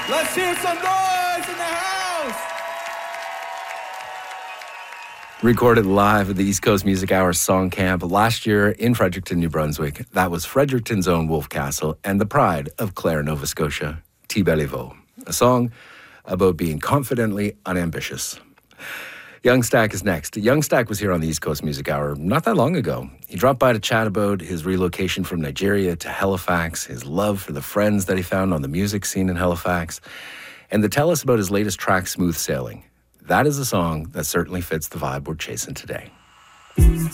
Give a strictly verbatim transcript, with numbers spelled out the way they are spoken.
Let's hear some noise in the house! Recorded live at the East Coast Music Hour Song Camp last year in Fredericton, New Brunswick. That was Fredericton's own Wolf Castle and the pride of Clare, Nova Scotia, T. Beliveau. A song about being confidently unambitious. Young Stack is next. Young Stack was here on the East Coast Music Hour not that long ago. He dropped by to chat about his relocation from Nigeria to Halifax, his love for the friends that he found on the music scene in Halifax, and to tell us about his latest track, Smooth Sailing. That is a song that certainly fits the vibe we're chasing today.